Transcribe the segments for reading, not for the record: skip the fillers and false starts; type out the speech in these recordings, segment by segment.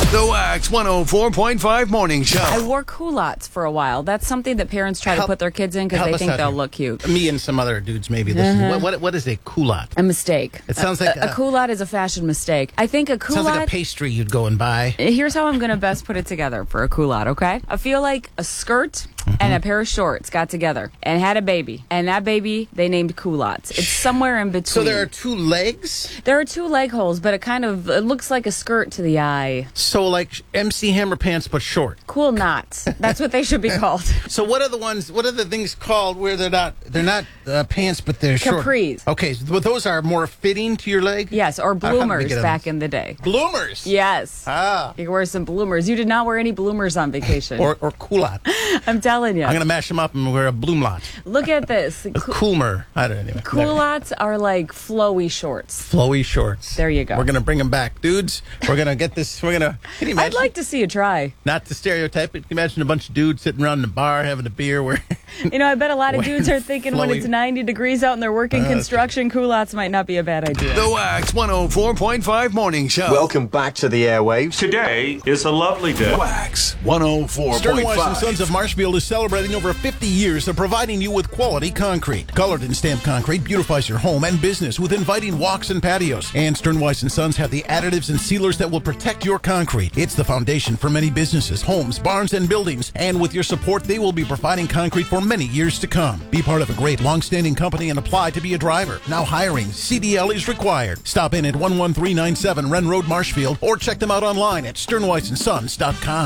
The Wax 104.5 Morning Show. I wore culottes for a while. That's something that parents try to put their kids in because they think they'll look cute. Me and some other dudes maybe listen. What is a culotte? A mistake. It sounds like a culotte is a fashion mistake. I think a culotte sounds like a pastry you'd go and buy. Here's how I'm going to best put it together for a culotte, okay? I feel like a skirt and a pair of shorts got together and had a baby. And that baby, they named culottes. It's somewhere in between. So there are two legs? There are two leg holes, but it looks like a skirt to the eye. So like MC Hammer pants, but short. Cool knots. That's what they should be called. So what are the things called where they're not pants, but they're short? Capris. Okay, so those are more fitting to your leg? Yes, or bloomers back in the day. Bloomers? Yes. Ah. You can wear some bloomers. You did not wear any bloomers on vacation. or culotte. I'm telling you. I'm going to mash them up and wear a bloomlot. Look at this. Coomer. I don't know. Culottes are like flowy shorts. Flowy shorts. There you go. We're going to bring them back. Dudes, we're going to get this. Can you imagine? I'd like to see you try. Not to stereotype it. Can you imagine a bunch of dudes sitting around in the bar having a beer? I bet a lot of dudes are thinking when it's 90 degrees out and they're working construction, culottes might not be a bad idea. The Wax 104.5 Morning Show. Welcome back to the airwaves. Today is a lovely day. Wax 104.5. Stern Weiss & Sons of Marshfield is celebrating over 50 years of providing you with quality concrete. Colored and stamped concrete beautifies your home and business with inviting walks and patios. And Stern Weiss & Sons have the additives and sealers that will protect your concrete. It's the foundation for many businesses, homes, barns, and buildings. And with your support, they will be providing concrete for many years to come. Be part of a great long-standing company and apply to be a driver. Now hiring. CDL is required. Stop in at 11397 Wren Road, Marshfield, or check them out online at sternweissandsons.com.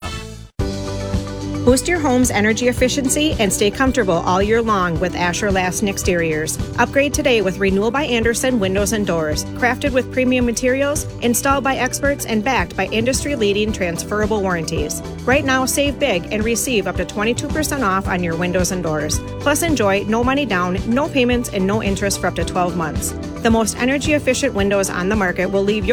Boost your home's energy efficiency and stay comfortable all year long with Asher Lassen Exteriors. Upgrade today with Renewal by Andersen Windows and Doors. Crafted with premium materials, installed by experts, and backed by industry-leading transferable warranties. Right now, save big and receive up to 22% off on your windows and doors. Plus, enjoy no money down, no payments, and no interest for up to 12 months. The most energy-efficient windows on the market will leave your